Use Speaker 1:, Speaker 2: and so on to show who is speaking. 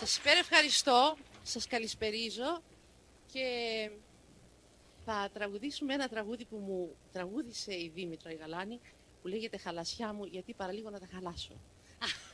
Speaker 1: Σας υπερευχαριστώ, σας καλησπερίζω και θα τραγουδήσουμε ένα τραγούδι που μου τραγούδισε η Δήμητρα η Γαλάνη, που λέγεται «Χαλασιά μου, γιατί παραλίγο να τα χαλάσω».